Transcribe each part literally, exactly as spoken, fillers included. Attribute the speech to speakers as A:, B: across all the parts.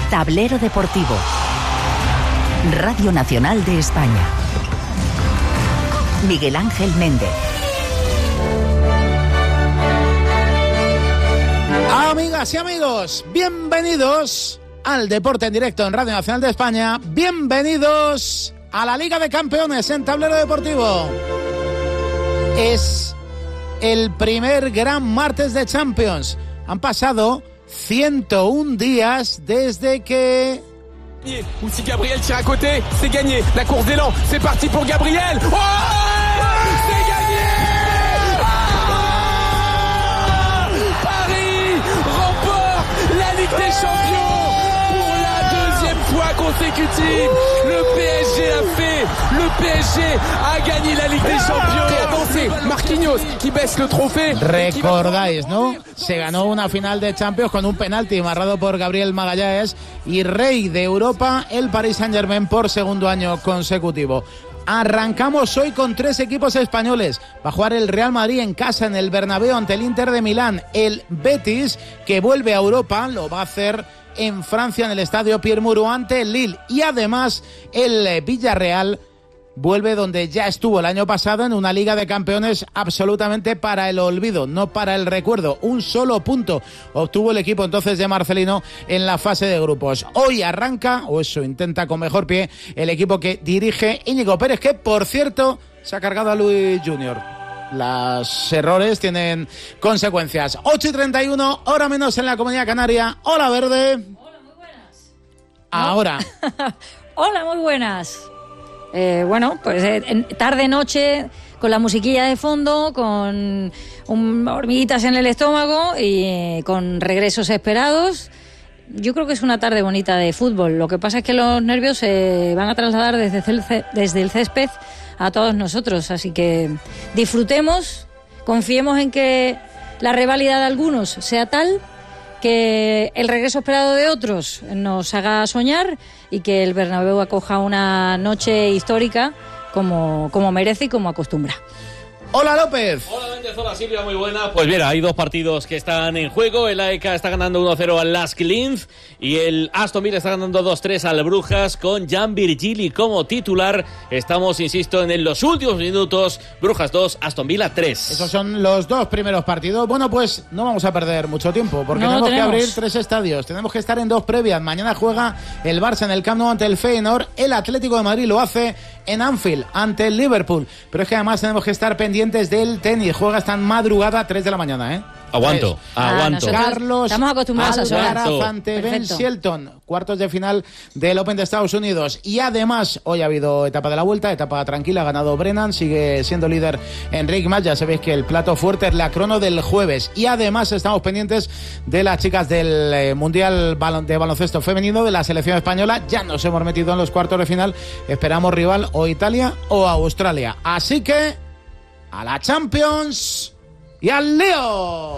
A: Tablero Deportivo. Radio Nacional de España. Miguel Ángel Méndez.
B: Amigas y amigos, bienvenidos al Deporte en Directo en Radio Nacional de España. Bienvenidos a la Liga de Campeones en Tablero Deportivo. Es el primer gran martes de Champions. Han pasado ciento un días desde que...
C: Ou si Gabriel tire à côté, c'est gagné. La course d'élan, c'est parti pour Gabriel. Oh, c'est gagné. Ah, Paris remporte la Ligue des Champions pour la deuxième fois consécutive. Le P S G l'a fait. Le P S G a gagné la Ligue des Champions. Et attention, Marquinhos qui baisse le trophée.
B: Recordáis, ¿no? Se ganó una final de Champions con un penalti marcado por Gabriel Magallanes y rey de Europa el Paris Saint-Germain por segundo año consecutivo. Arrancamos hoy con tres equipos españoles. Va a jugar el Real Madrid en casa en el Bernabéu ante el Inter de Milán. El Betis, que vuelve a Europa, lo va a hacer en Francia en el estadio Pierre Mauroy ante el Lille. Y además el Villarreal vuelve donde ya estuvo el año pasado, en una Liga de Campeones absolutamente para el olvido, no para el recuerdo. Un solo punto obtuvo el equipo entonces de Marcelino en la fase de grupos. Hoy arranca, o eso intenta con mejor pie, el equipo que dirige Íñigo Pérez, que por cierto se ha cargado a Luis Junior. Los errores tienen consecuencias. ocho y treinta y uno, hora menos en la Comunidad Canaria. Hola, Verde.
D: Hola, muy buenas.
B: Ahora.
D: Hola, muy buenas. Eh, bueno, pues eh, tarde-noche, con la musiquilla de fondo, con un, hormiguitas en el estómago y eh, con regresos esperados. Yo creo que es una tarde bonita de fútbol. Lo que pasa es que los nervios se van a trasladar desde el, desde el césped a todos nosotros. Así que disfrutemos, confiemos en que la reválida de algunos sea tal que el regreso esperado de otros nos haga soñar y que el Bernabéu acoja una noche histórica como, como merece y como acostumbra.
B: Hola, López.
E: Hola, Méndez. Hola, Silvia. Muy buena. Pues mira, hay dos partidos que están en juego. El A E K está ganando uno cero al Lask Linz y el Aston Villa está ganando dos tres al Brujas con Jan Virgili como titular. Estamos, insisto, en los últimos minutos. Brujas dos, Aston Villa tres.
B: Esos son los dos primeros partidos. Bueno, pues no vamos a perder mucho tiempo porque
D: no,
B: tenemos, tenemos que abrir tres
D: tenemos.
B: estadios. Tenemos que estar en dos previas. Mañana juega el Barça en el Camp Nou ante el Feyenoord. El Atlético de Madrid lo hace en Anfield ante el Liverpool. Pero es que además tenemos que estar pendientes del tenis. Juega esta madrugada a tres de la mañana, ¿eh?
E: Aguanto,
D: Ah,
E: aguanto.
D: Carlos
B: Estamos
D: acostumbrados a
B: Alcaraz ante Ben Shelton, cuartos de final del Open de Estados Unidos. Y además, hoy ha habido etapa de la vuelta, etapa tranquila, ha ganado Brennan, sigue siendo líder Enric Mas. Ya sabéis que el plato fuerte es la crono del jueves. Y además estamos pendientes de las chicas del eh, Mundial de Baloncesto Femenino de la selección española. Ya nos hemos metido en los cuartos de final. Esperamos rival o Italia o Australia. Así que, a la Champions y al lío.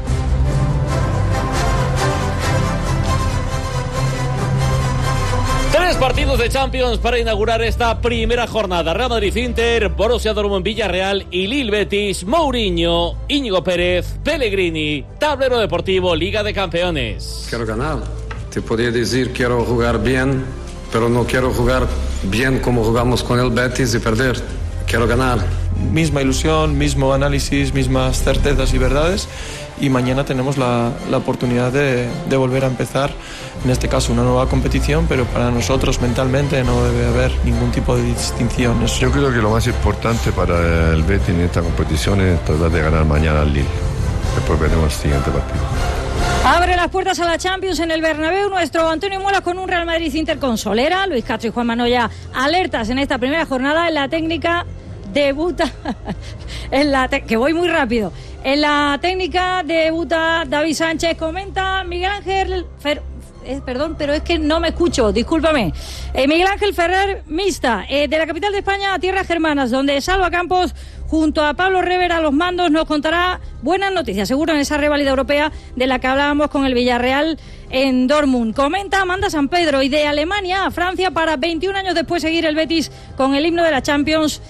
E: Tres partidos de Champions para inaugurar esta primera jornada. Real Madrid-Inter, Borussia Dortmund-Villarreal y Lille-Betis, Mourinho, Íñigo Pérez, Pellegrini, Tablero Deportivo, Liga de Campeones.
F: Quiero ganar. Te podría decir quiero jugar bien, pero no quiero jugar bien como jugamos con el Betis y perder. Quiero ganar.
G: Misma ilusión, mismo análisis, mismas certezas y verdades, y mañana tenemos la, la oportunidad de, de volver a empezar, en este caso una nueva competición, pero para nosotros mentalmente no debe haber ningún tipo de distinción.
H: Yo creo que lo más importante para el Betis en esta competición es tratar de ganar mañana al Lille. Después veremos el siguiente partido.
D: Abre las puertas a la Champions en el Bernabéu nuestro Antonio Muelas con un Real Madrid-Inter con solera. Luis Castro y Juan Manoya alertas en esta primera jornada. En la técnica debuta en la te- que voy muy rápido en la técnica debuta David Sánchez. Comenta Miguel Ángel Fer- eh, perdón, pero es que no me escucho, discúlpame. eh, Miguel Ángel Ferrer Mista, eh, de la capital de España a tierras germanas, donde Salva Campos junto a Pablo Rever a los mandos nos contará buenas noticias, seguro, en esa reválida europea de la que hablábamos con el Villarreal en Dortmund. Comenta Amanda San Pedro, y de Alemania a Francia para veintiún años después seguir el Betis con el himno de la Champions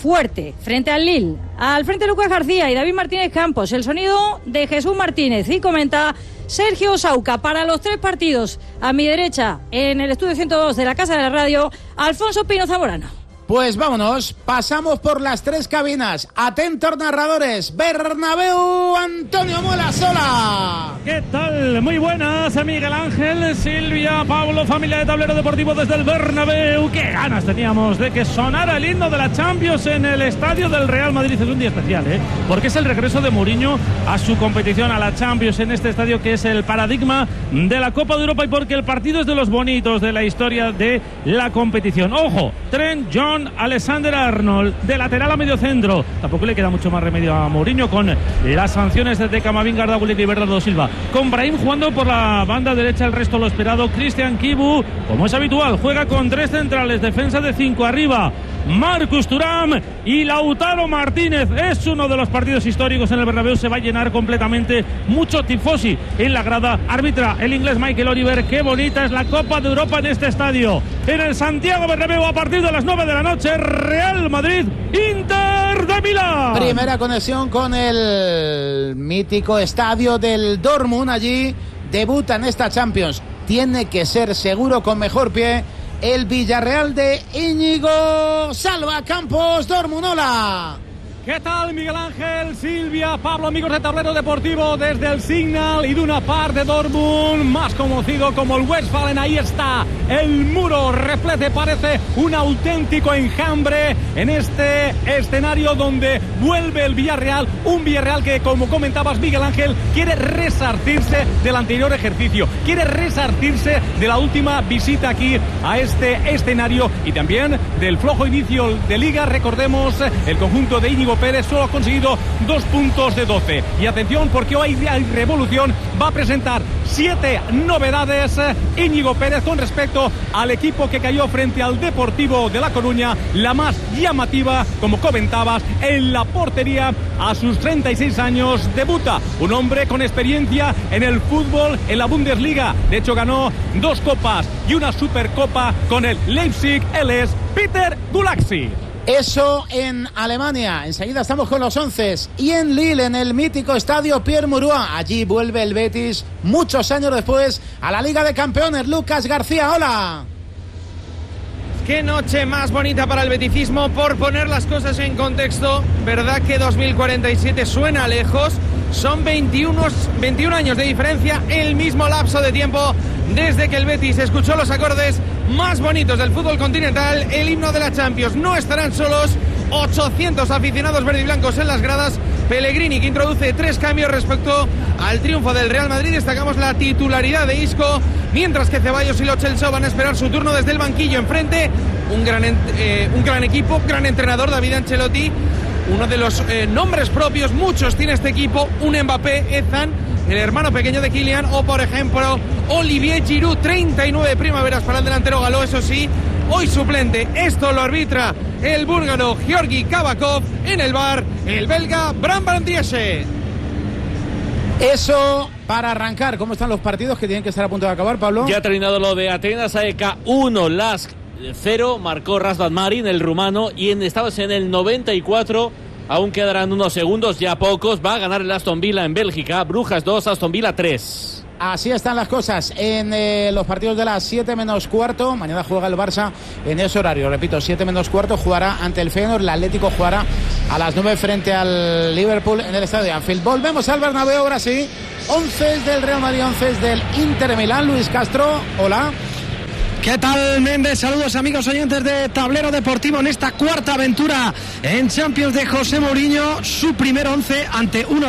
D: fuerte frente al Lille. Al frente Lucas García y David Martínez Campos. El sonido de Jesús Martínez. Y comenta Sergio Sauca. Para los tres partidos, a mi derecha, en el estudio ciento dos de la Casa de la Radio, Alfonso Pino Zamorano.
B: Pues vámonos, pasamos por las tres cabinas. Atentos narradores, Bernabéu, Antonio Molasola.
I: ¿Qué tal? Muy buenas, Miguel Ángel, Silvia, Pablo, familia de Tablero Deportivo desde el Bernabéu. Qué ganas teníamos de que sonara el himno de la Champions en el estadio del Real Madrid. Es un día especial, ¿eh? Porque es el regreso de Mourinho a su competición, a la Champions, en este estadio que es el paradigma de la Copa de Europa, y porque el partido es de los bonitos de la historia de la competición. Ojo, Trent, John, Alexander-Arnold, de lateral a medio centro. Tampoco le queda mucho más remedio a Mourinho con las sanciones de Camavinga, Arda Güler y Bernardo Silva. Con Brahim jugando por la banda derecha, el resto lo esperado. Christian Kibu, como es habitual, juega con tres centrales, defensa de cinco arriba. Marcus Thuram y Lautaro Martínez. Es uno de los partidos históricos en el Bernabéu. Se va a llenar completamente, mucho tifosi en la grada. Arbitra el inglés Michael Oliver. Qué bonita es la Copa de Europa en este estadio, en el Santiago Bernabéu, a partir de las nueve de la noche. Real Madrid, Inter de Milán.
B: Primera conexión con el mítico estadio del Dortmund. Allí debuta en esta Champions. Tiene que ser seguro, con mejor pie, el Villarreal de Íñigo Salva Campos. Dortmund, hola.
I: ¿Qué tal, Miguel Ángel, Silvia, Pablo, amigos de Tablero Deportivo desde el Signal Iduna Park de Dortmund, más conocido como el Westfalen? Ahí está el muro repleto, parece un auténtico enjambre en este escenario donde vuelve el Villarreal, un Villarreal que, como comentabas, Miguel Ángel, quiere resarcirse del anterior ejercicio, quiere resarcirse de la última visita aquí a este escenario y también del flojo inicio de Liga. Recordemos, el conjunto de Íñigo Pérez solo ha conseguido dos puntos de doce. Y atención, porque hoy hay revolución. Va a presentar siete novedades Íñigo Pérez con respecto al equipo que cayó frente al Deportivo de La Coruña. La más llamativa, como comentabas, en la portería. A sus treinta y seis años debuta un hombre con experiencia en el fútbol, en la Bundesliga. De hecho, ganó dos copas y una supercopa con el Leipzig. Él es Peter Gulaxi.
B: Eso en Alemania. Enseguida estamos con los once. Y en Lille, en el mítico estadio Pierre Mauroy. Allí vuelve el Betis, muchos años después, a la Liga de Campeones. Lucas García, hola.
J: Qué noche más bonita para el beticismo. Por poner las cosas en contexto, verdad que dos mil cuarenta y siete suena lejos. Son veintiuno, veintiún años de diferencia, el mismo lapso de tiempo desde que el Betis escuchó los acordes más bonitos del fútbol continental, el himno de la Champions. No estarán solos, ochocientos aficionados verdiblancos en las gradas. Pellegrini, que introduce tres cambios respecto al triunfo del Real Madrid. Destacamos la titularidad de Isco, mientras que Ceballos y Lo Celso van a esperar su turno desde el banquillo. Enfrente, un gran, eh, un gran equipo, gran entrenador, David Ancelotti. Uno de los eh, nombres propios, muchos tiene este equipo, un Mbappé, Ethan, el hermano pequeño de Kylian, o por ejemplo Olivier Giroud. Treinta y nueve primaveras para el delantero galó, eso sí, hoy suplente. Esto lo arbitra el búlgaro Georgi Kabakov. En el bar, el belga Bram Van Driesche.
B: Eso para arrancar. ¿Cómo están los partidos que tienen que estar a punto de acabar, Pablo?
E: Ya ha terminado lo de Atenas, A E K uno, Lask cero, marcó Razvan Marin, el rumano, y en, estabas en el noventa y cuatro, aún quedarán unos segundos, ya pocos. Va a ganar el Aston Villa en Bélgica. Brujas dos, Aston Villa tres.
B: Así están las cosas en eh, los partidos de las siete menos cuarto. Mañana juega el Barça en ese horario. Repito, siete menos cuarto jugará ante el Feyenoord. El Atlético jugará a las nueve frente al Liverpool en el estadio de Anfield. Volvemos al Bernabéu ahora sí. once del Real Madrid, once del Inter de Milán. Luis Castro, hola.
K: ¿Qué tal, Méndez? Saludos, amigos oyentes de Tablero Deportivo, en esta cuarta aventura en Champions de José Mourinho. Su primer once ante uno